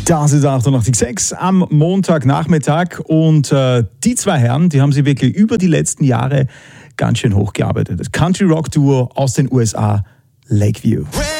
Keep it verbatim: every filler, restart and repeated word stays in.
Das ist achtundachtzig Komma sechs am Montagnachmittag und äh, die zwei Herren, die haben sich wirklich über die letzten Jahre ganz schön hochgearbeitet. Das Country-Rock-Duo aus den U S A, Lakeview.